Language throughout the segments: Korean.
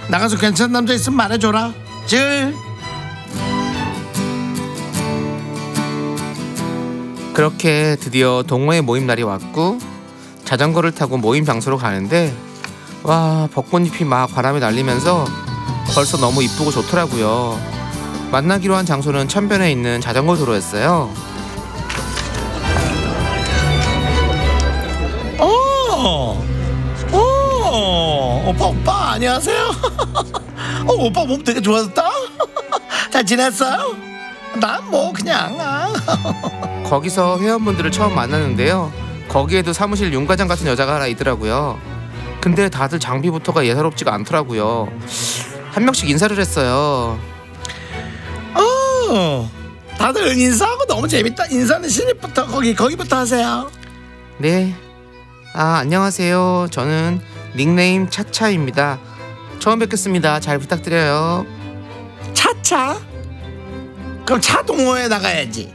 나가서 괜찮은 남자 있으면 말해줘라. 질. 그렇게 드디어 동호회 모임 날이 왔고 자전거를 타고 모임 장소로 가는데 와, 벚꽃잎이 막 바람에 날리면서 벌써 너무 이쁘고 좋더라고요. 만나기로 한 장소는 천변에 있는 자전거 도로였어요. 오빠 안녕하세요. 오빠 몸 되게 좋아졌다. 잘 지냈어요? 난 뭐 그냥 거기서 회원분들을 처음 만났는데요. 거기에도 사무실 윤과장 같은 여자가 하나 있더라고요. 근데 다들 장비부터가 예사롭지가 않더라고요. 한 명씩 인사를 했어요. 다들 인사하고 너무 재밌다. 인사는 신입부터 거기부터 하세요. 네. 안녕하세요. 저는 닉네임 차차입니다. 처음 뵙겠습니다. 잘 부탁드려요. 차차? 그럼 차 동호회 나가야지.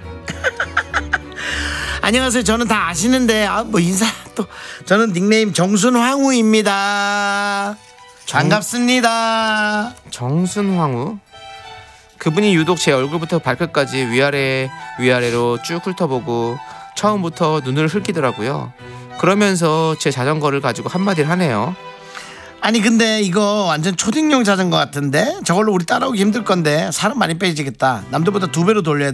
안녕하세요. 저는 다 아시는데 뭐 인사 또. 저는 닉네임 정순황우입니다. 반갑습니다. 정순황우? 그분이 유독 제 얼굴부터 발끝까지 위아래로 쭉 훑어보고 처음부터 눈을 흘기더라고요. 그러면서 제 자전거를 가지고 한마디를 하네요. 아니 근데 이거 완전 초딩용 자전거 같은데 저걸로 우리 따라오기 힘들 건데 사람 많이 빼지겠다. 남들보다 2배로 돌려야